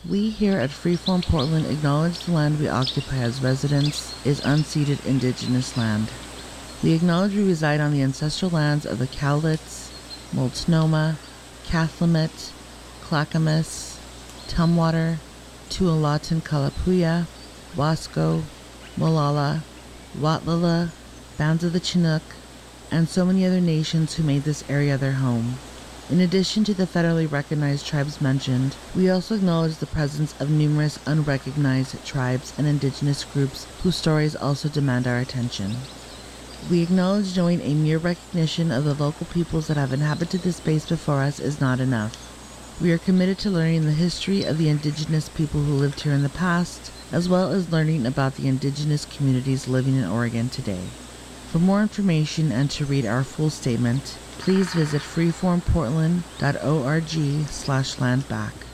We here at Freeform Portland acknowledge the land we occupy as residents is unceded indigenous land. We acknowledge we reside on the ancestral lands of the Cowlitz, Multnomah, Cathlamet, Clackamas, Tumwater, Tualatin Kalapuya, Wasco, Molalla, Watlala, bands of the Chinook, and so many other nations who made this area their home. In addition to the federally recognized tribes mentioned, we also acknowledge the presence of numerous unrecognized tribes and indigenous groups whose stories also demand our attention. We acknowledge knowing a mere recognition of the local peoples that have inhabited this space before us is not enough. We are committed to learning the history of the indigenous people who lived here in the past, as well as learning about the indigenous communities living in Oregon today. For more information and to read our full statement, please visit freeformportland.org/landback.